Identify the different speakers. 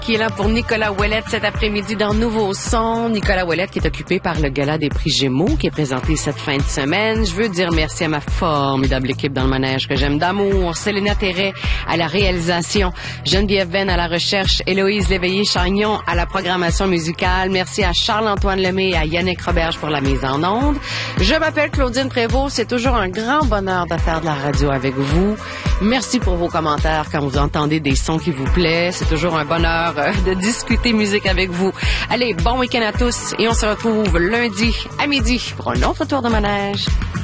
Speaker 1: qui est là pour Nicolas Ouellette cet après-midi dans Nouveau Son. Nicolas Ouellette qui est occupé par le gala des prix Gémeaux qui est présenté cette fin de semaine. Je veux dire merci à ma formidable équipe dans le manège que j'aime d'amour. Célena Terret à la réalisation, Geneviève Venn à la recherche, Héloïse Léveillé-Chagnon à la programmation musicale. Merci à Charles-Antoine Lemay et à Yannick Roberge pour la mise en onde. Je m'appelle Claudine Prévost. C'est toujours un grand bonheur de faire de la radio avec vous. Merci pour vos commentaires quand vous entendez des sons qui vous plaisent. C'est toujours un bonheur de discuter musique avec vous. Allez, bon week-end à tous et on se retrouve lundi à midi pour un autre tour de manège.